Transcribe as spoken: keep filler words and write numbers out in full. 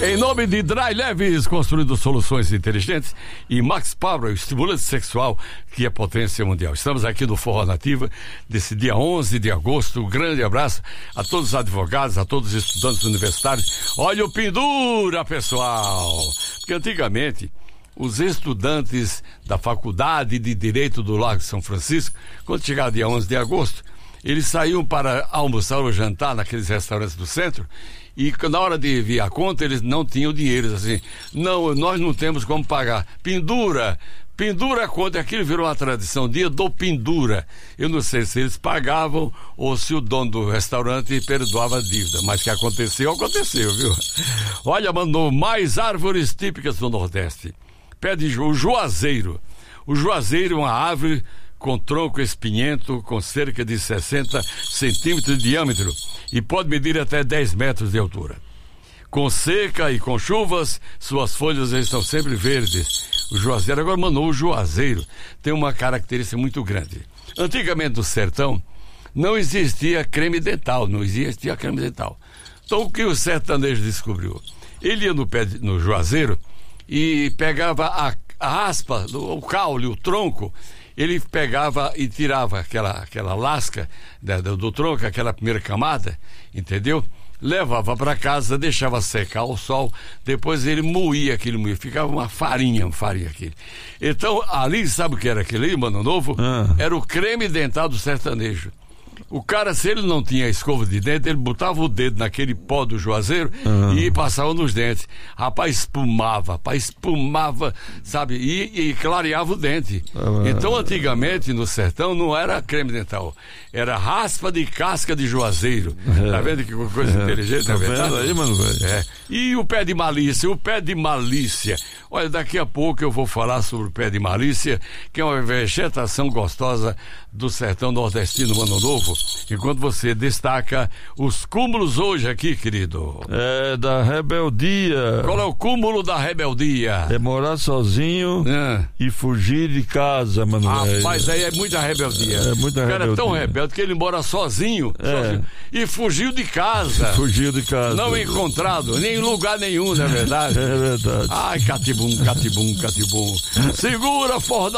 Em nome de Dry Leves, construindo soluções inteligentes, e Max Power, estimulante sexual que é potência mundial. Estamos aqui no Forró Nativa, desse dia onze de agosto. Um grande abraço a todos os advogados, a todos os estudantes universitários. Olha o pendura, pessoal! Porque antigamente, os estudantes da Faculdade de Direito do Largo de São Francisco, quando chegava dia onze de agosto, eles saíam para almoçar ou jantar naqueles restaurantes do centro, e na hora de vir a conta, eles não tinham dinheiro, assim, não, nós não temos como pagar. Pendura, pendura a conta, aquilo virou uma tradição, dia do pendura. Eu não sei se eles pagavam ou se o dono do restaurante perdoava a dívida, mas que aconteceu, aconteceu, viu? Olha, mandou mais árvores típicas do Nordeste. Pede o juazeiro. O juazeiro é uma árvore com tronco espinhento, com cerca de sessenta centímetros de diâmetro e pode medir até dez metros de altura. Com seca e com chuvas, suas folhas estão sempre verdes. O juazeiro, agora mandou o juazeiro, tem uma característica muito grande. Antigamente no sertão não existia creme dental, não existia creme dental. Então o que o sertanejo descobriu? Ele ia no, pé de, no juazeiro e pegava a, a aspa, o caule, o tronco. Ele pegava e tirava aquela, aquela lasca da, do, do tronco, aquela primeira camada, entendeu? Levava para casa, deixava secar ao sol, depois ele moía aquilo, moía, ficava uma farinha, uma farinha aquilo. Então, ali, sabe o que era aquele aí, Mano Novo? Ah. Era o creme dental do sertanejo. O cara, se ele não tinha escova de dente, ele botava o dedo naquele pó do juazeiro uhum. e passava nos dentes. Rapaz, espumava, rapaz, espumava, sabe? E, e clareava o dente. Uhum. Então, antigamente, no sertão, não era creme dental. Era raspa de casca de juazeiro. Uhum. Tá vendo que coisa uhum. inteligente, tá vendo aí, mano? É. E o pé de malícia, o pé de malícia. Olha, daqui a pouco eu vou falar sobre o pé de malícia, que é uma vegetação gostosa do sertão nordestino, Mano Novo. Enquanto você destaca os cúmulos hoje aqui, querido. É da rebeldia. Qual é o cúmulo da rebeldia? É morar sozinho é. e fugir de casa, mano. Rapaz, aí é muita rebeldia. É muita rebeldia. O cara é tão rebelde que ele mora sozinho, é. sozinho e fugiu de casa. Fugiu de casa. Não encontrado, nem em lugar nenhum, não é verdade? É verdade. Ai, catibum, catibum, catibum. Segura, Fordão.